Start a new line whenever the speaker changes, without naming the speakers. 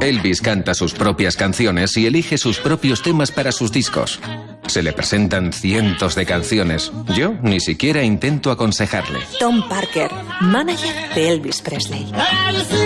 Elvis canta sus propias canciones y elige sus propios temas para sus discos. Se le presentan cientos de canciones. Yo ni siquiera intento aconsejarle.
Tom Parker, manager de Elvis Presley.